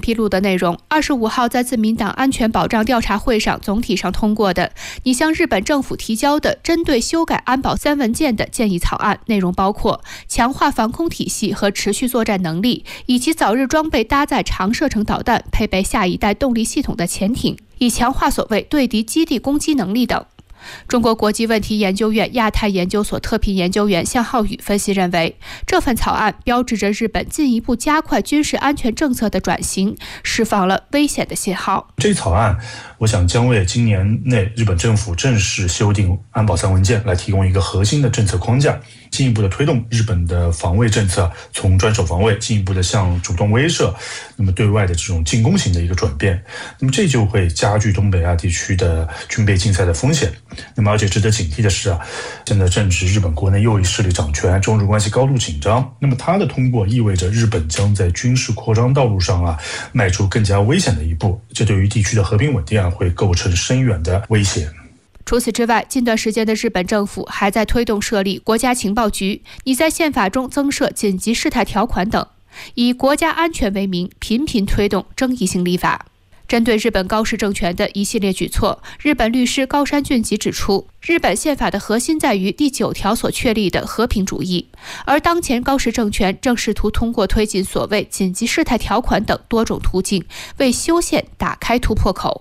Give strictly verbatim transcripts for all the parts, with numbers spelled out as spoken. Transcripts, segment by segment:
披露的内容，二十五号在自民党安全保障调查会上总体上通过的，拟向日本政府提交的针对修改安保三文件的建议草案，内容包括强化防空体系和持续作战能力，以及早日装备搭载长射程导弹、配备下一代动力系统的潜艇，以强化所谓对敌基地攻击能力等。中国国际问题研究院亚太研究所特聘研究员向浩宇分析认为，这份草案标志着日本进一步加快军事安全政策的转型，释放了危险的信号。 这草案我想将为今年内日本政府正式修订安保三文件来提供一个核心的政策框架，进一步的推动日本的防卫政策从专守防卫进一步的向主动威慑，那么对外的这种进攻型的一个转变，那么这就会加剧东北亚地区的军备竞赛的风险。那么而且值得警惕的是啊，现在正值日本国内右翼势力掌权，中日关系高度紧张，那么它的通过意味着日本将在军事扩张道路上啊迈出更加危险的一步，这对于地区的和平稳定啊会构成深远的威胁。 除此之外，近段时间的日本政府还在推动设立国家情报局，拟在宪法中增设紧急事态条款等，以国家安全为名，频频推动争议性立法。针对日本高市政权的一系列举措，日本律师高山俊吉指出，日本宪法的核心在于第九条所确立的和平主义，而当前高市政权正试图通过推进所谓紧急事态条款等多种途径，为修宪打开突破口。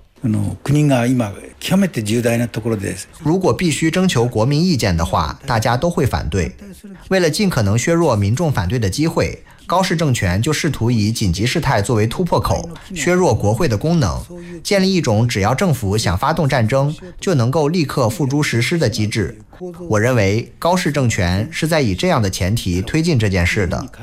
如果必须征求国民意见的话，大家都会反对。为了尽可能削弱民众反对的机会，高市政权就试图以紧急事态作为突破口，削弱国会的功能，建立一种只要政府想发动战争，就能够立刻付诸实施的机制。我认为高市政权是在以这样的前提推进这件事的。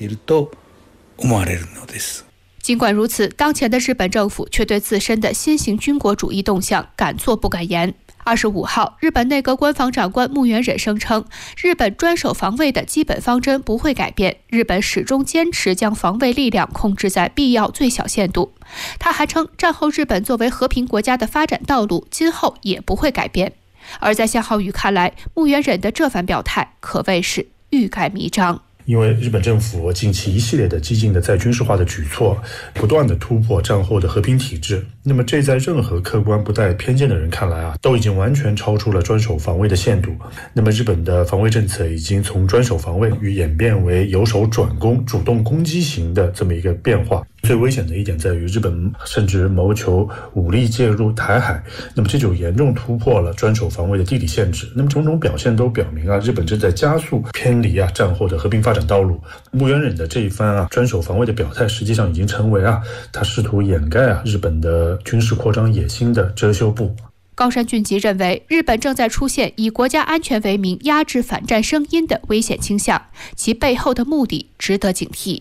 尽管如此，当前的日本政府却对自身的新型军国主义动向敢作不敢言。二十五号，日本内阁官房长官木原忍声称，日本专守防卫的基本方针不会改变，日本始终坚持将防卫力量控制在必要最小限度。他还称，战后日本作为和平国家的发展道路，今后也不会改变。而在向浩宇看来，木原忍的这番表态可谓是欲盖弥彰。 因为日本政府近期一系列的激进的再军事化的举措，不断的突破战后的和平体制，那么这在任何客观不带偏见的人看来啊，都已经完全超出了专守防卫的限度。那么日本的防卫政策已经从专守防卫与演变为由守转攻、主动攻击型的这么一个变化。最危险的一点在于，日本甚至谋求武力介入台海，那么这就严重突破了专守防卫的地理限制。那么种种表现都表明啊，日本正在加速偏离啊战后的和平发展道路。木原忍的这一番啊专守防卫的表态，实际上已经成为啊他试图掩盖啊日本的军事扩张野心的遮羞布。 高山俊吉认为，日本正在出现以国家安全为名压制反战声音的危险倾向，其背后的目的值得警惕。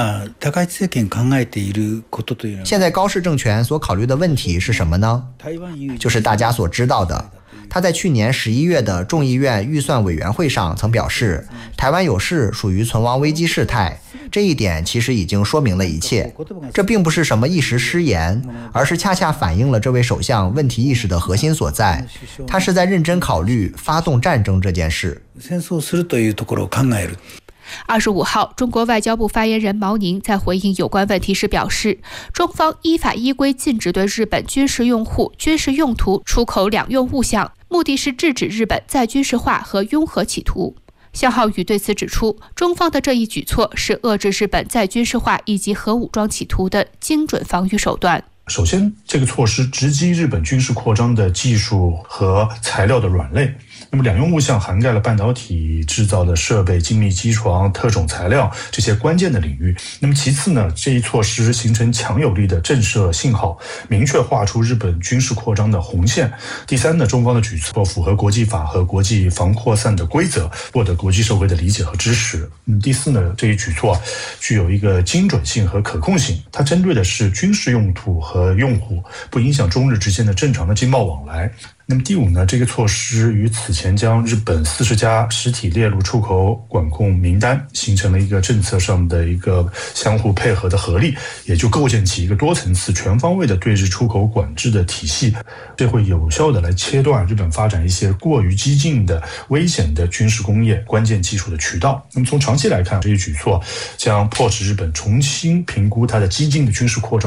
现在高市政权所考虑的问题是什么呢？就是大家所知道的。他在去年十一月的众议院预算委员会上曾表示，台湾有事属于存亡危机事态，这一点其实已经说明了一切。这并不是什么一时失言，而是恰恰反映了这位首相问题意识的核心所在。他是在认真考虑发动战争这件事。 二十五号，中国外交部发言人毛宁在回应有关问题时表示，中方依法依规禁止对日本军事用户、军事用途出口两用物项，目的是制止日本再军事化和拥核企图。向浩宇对此指出，中方的这一举措是遏制日本再军事化以及核武装企图的精准防御手段。 首先，这个措施直击日本军事扩张的技术和材料的软肋。那么两用物项涵盖了半导体制造的设备、精密机床、特种材料这些关键的领域。那么其次呢，这一措施形成强有力的震慑信号，明确画出日本军事扩张的红线。第三呢，中方的举措符合国际法和国际防扩散的规则，获得国际社会的理解和支持。嗯，第四呢，这一举措啊，具有一个精准性和可控性，它针对的是军事用途和用户，不影响中日之间的正常的经贸往来。那么第五呢，这个措施与此前将日本四十家实体列入出口管控名单，形成了一个政策上的一个相互配合的合力，也就构建起一个多层次、全方位的对日出口管制的体系。这会有效的来切断日本发展一些过于激进的、危险的军事工业关键技术的渠道。那么从长期来看，这一举措将迫使日本重新评估它的激进的军事扩张